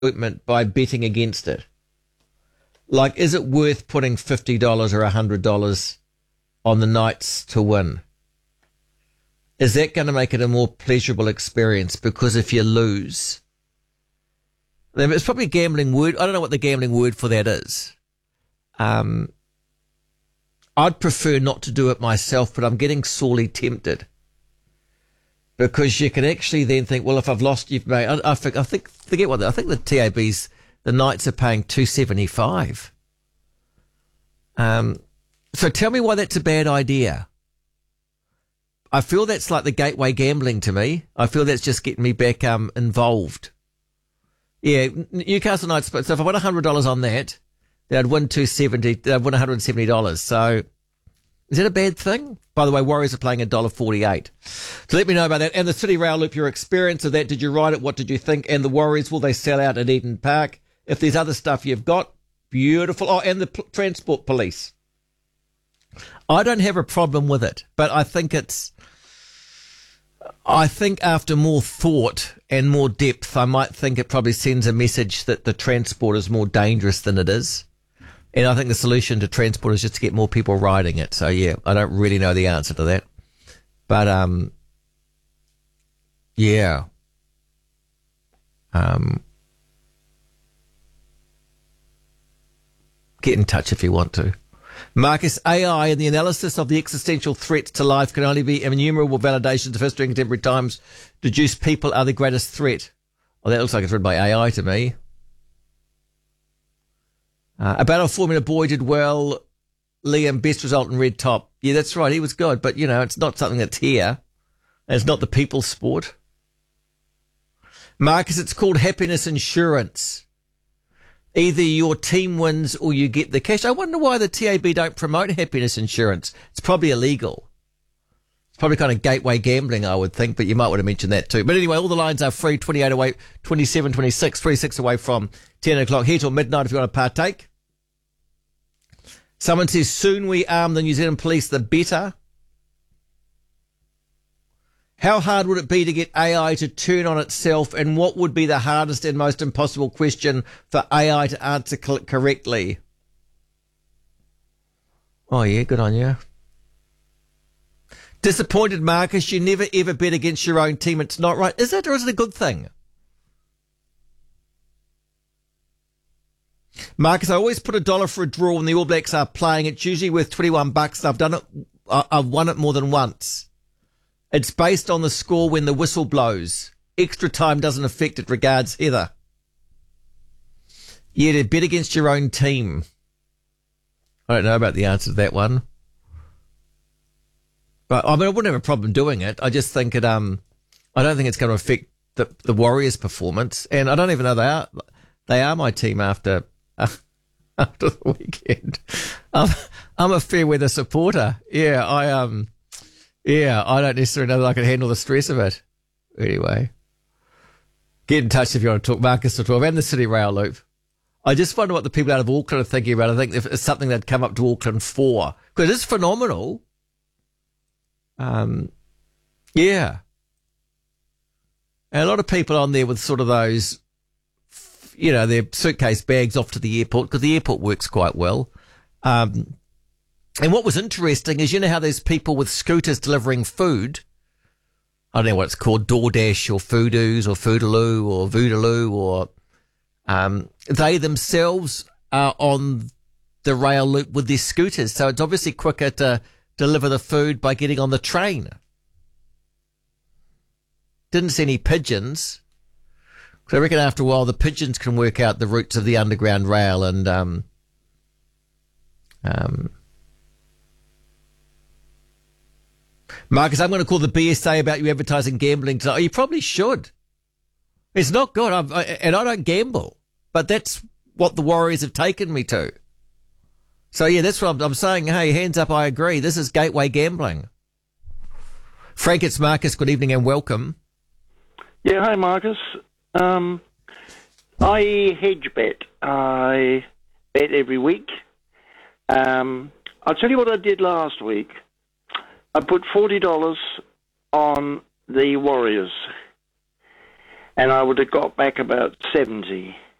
disappointment by betting against it. Like, is it worth putting $50 or $100 on the Knights to win? Is that going to make it a more pleasurable experience? Because if you lose, then it's probably a gambling word. I don't know what the gambling word for that is. I'd prefer not to do it myself, but I'm getting sorely tempted. Because you can actually then think, well, if I've lost, you've made. I think forget what I think the TAB's, the Knights are paying $275. So tell me why that's a bad idea. I feel that's like the gateway gambling to me. I feel that's just getting me back involved. Yeah, Newcastle Knights. So if I won $100 on that, then I'd win $270. I'd win $170. So is that a bad thing? By the way, Warriors are playing $1.48. So let me know about that. And the City Rail Loop, your experience of that. Did you ride it? What did you think? And the Warriors, will they sell out at Eden Park? If there's other stuff you've got, beautiful. Oh, and the Transport Police. I don't have a problem with it, but I think after more thought and more depth, I might think it probably sends a message that the transport is more dangerous than it is. And I think the solution to transport is just to get more people riding it. So, yeah, I don't really know the answer to that. But, yeah. Get in touch if you want to. Marcus, AI and the analysis of the existential threats to life can only be innumerable validations of history and contemporary times. Deduce people are the greatest threat. Well, that looks like it's written by AI to me. About our Formula Boy did well. Liam, best result in red top. Yeah, that's right. He was good. But, you know, it's not something that's here. It's not the people's sport. Marcus, it's called happiness insurance. Either your team wins or you get the cash. I wonder why the TAB don't promote happiness insurance. It's probably illegal. It's probably kind of gateway gambling, I would think, but you might want to mention that too. But anyway, all the lines are free, 28 away, 27, 26, 36 away from 10 o'clock. Here till midnight if you want to partake. Someone says, soon we arm the New Zealand police, the better. How hard would it be to get AI to turn on itself, and what would be the hardest and most impossible question for AI to answer correctly? Oh, yeah, good on you. Disappointed, Marcus. You never, ever bet against your own team. It's not right. Is it, or is it a good thing? Marcus, I always put $1 for a draw when the All Blacks are playing. It's usually worth $21. I've done it. I've won it more than once. It's based on the score when the whistle blows. Extra time doesn't affect it. Regards, Heather. Yeah, to bet against your own team. I don't know about the answer to that one. But I mean, I wouldn't have a problem doing it. I just think it. I don't think it's going to affect the Warriors' performance, and I don't even know they are my team after the weekend. I'm a fair weather supporter. Yeah, I don't necessarily know that I can handle the stress of it. Anyway, get in touch if you want to talk. Marcus to 12 and the City Rail Loop. I just wonder what the people out of Auckland are thinking about. I think if it's something they'd come up to Auckland for, because it's phenomenal. Yeah. And a lot of people on there with sort of those, you know, their suitcase bags off to the airport, because the airport works quite well. And what was interesting is, you know how there's people with scooters delivering food? I don't know what it's called, DoorDash or Foodoos or Foodaloo or Voodaloo, or they themselves are on the rail loop with their scooters. So it's obviously quicker to deliver the food by getting on the train. Didn't see any pigeons. So I reckon after a while the pigeons can work out the routes of the underground rail, and Marcus, I'm going to call the BSA about you advertising gambling tonight. Oh, you probably should. It's not good, and I don't gamble, but that's what the Warriors have taken me to. So yeah, that's what I'm saying. Hey, hands up, I agree. This is gateway gambling. Frank, it's Marcus. Good evening and welcome. Yeah, hi Marcus. I hedge bet. I bet every week. I'll tell you what I did last week. I put $40 on the Warriors, and I would have got back about 70.